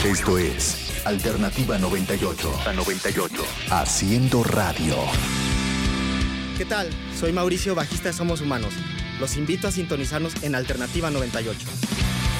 Esto es Alternativa 98. A 98. Haciendo radio. ¿Qué tal? Soy Mauricio, bajista de Somos Humanos. Los invito a sintonizarnos en Alternativa 98.